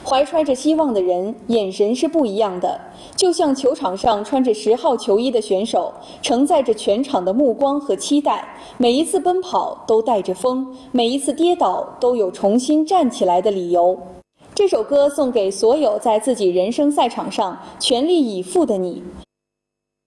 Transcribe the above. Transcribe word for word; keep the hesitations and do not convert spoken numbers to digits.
怀揣着希望的人，眼神是不一样的，就像球场上穿着十号球衣的选手，承载着全场的目光和期待。每一次奔跑都带着风，每一次跌倒都有重新站起来的理由。这首歌送给所有在自己人生赛场上全力以赴的你，